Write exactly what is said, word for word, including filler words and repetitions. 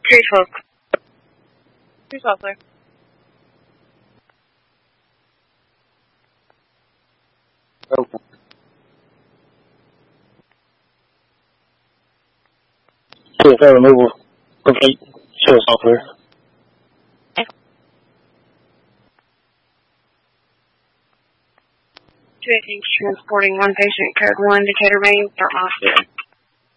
Two twelve. Two twelve, sir. Open. C F A removal complete. Show us all clear. Two eighteen transporting one patient, code one, Decatur, Maine, start hospital.